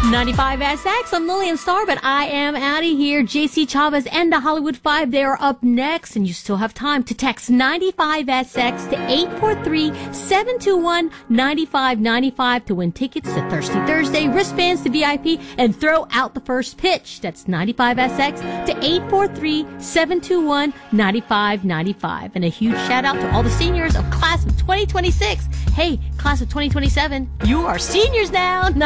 95SX, I'm Lillian Starr, but I am out of here. JC Chavez and the Hollywood Five, they are up next, and you still have time to text 95SX to 843-721-9595 to win tickets to Thirsty Thursday, wristbands to VIP, and throw out the first pitch. That's 95SX to 843-721-9595. And a huge shout out to all the seniors of class of 2026. Hey, class of 2027, you are seniors now.